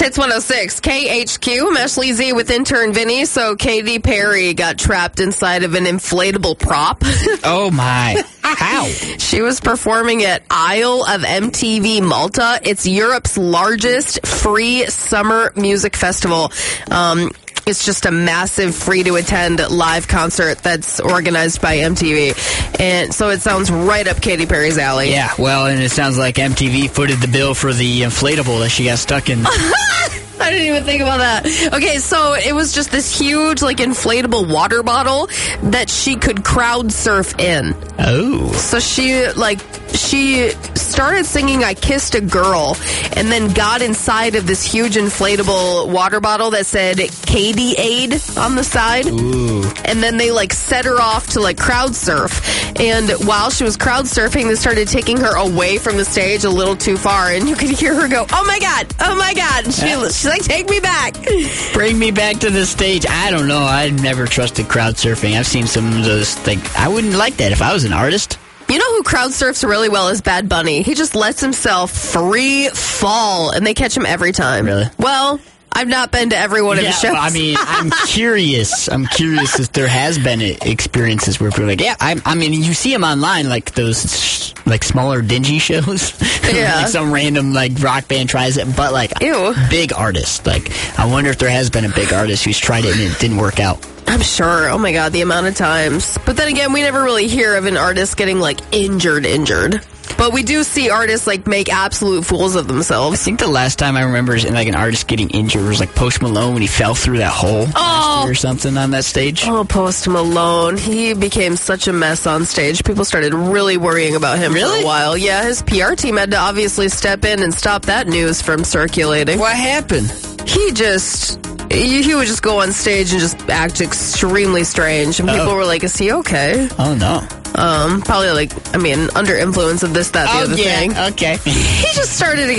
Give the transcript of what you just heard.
Hits 106, KHQ, Meshley Z with intern Vinny. So Katy Perry got trapped inside of an inflatable prop. Oh, my. How? She was performing at Isle of MTV Malta. It's Europe's largest free summer music festival. It's just a massive free-to-attend live concert that's organized by MTV. And so it sounds right up Katy Perry's alley. Yeah, well, and it sounds like MTV footed the bill for the inflatable that she got stuck in. I didn't even think about that. Okay, so it was just this huge, inflatable water bottle that she could crowd surf in. Oh. So she started singing I Kissed a Girl and then got inside of this huge inflatable water bottle that said Katy Aid on the side. Ooh. And then they set her off to crowd surf. And while she was crowd surfing, they started taking her away from the stage a little too far. And you could hear her go, oh my God. She's like, take me back. Bring me back to the stage. I don't know. I've never trusted crowd surfing. I've seen some of those I wouldn't like that if I was an artist. You know who crowd surfs really well is Bad Bunny. He just lets himself free fall, and they catch him every time. Really? Well, I've not been to every one of his shows. I mean, I'm curious. I'm curious if there has been experiences where people are I mean, you see him online, those, smaller, dingy shows. Yeah. Some random, rock band tries it, but, Ew. big artist. I wonder if there has been a big artist who's tried it and it didn't work out. I'm sure. Oh, my God, the amount of times. But then again, we never really hear of an artist getting, injured. But we do see artists, make absolute fools of themselves. I think the last time I remember an artist getting injured was, Post Malone when he fell through that hole last year or something on that stage. Oh, Post Malone. He became such a mess on stage. People started really worrying about him for a while. Yeah, his PR team had to obviously step in and stop that news from circulating. What happened? He would just go on stage and just act extremely strange. And people were like, is he okay? Oh, no. Probably under influence of this, that, the other thing. Okay. He just started